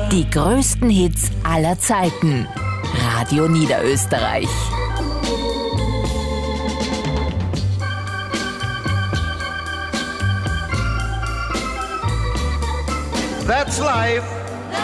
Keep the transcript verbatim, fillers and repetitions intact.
Die größten Hits aller Zeiten. Radio Niederösterreich. That's life.